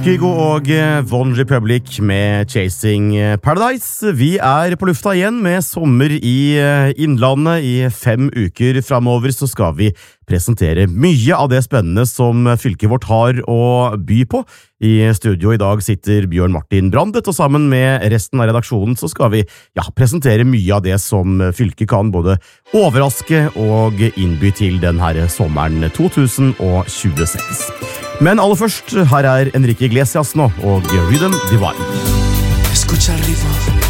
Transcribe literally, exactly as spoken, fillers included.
Kygo og One Republic med Chasing Paradise. Vi er på lufta igjen med sommer i Innlandet. I fem uker fremover så skal vi presentere mye av det spennende som fylket vårt har å by på. I studio i dag sitter Bjørn Martin Brandet, og sammen med resten av redaksjonen så skal vi ja, presentere mye av det som fylket kan både overraske og innby til den her sommeren to tusen tjueseks. Men aller først, her er Enrique Iglesias nå, og Rhythm Divine. Escucha el ritmo.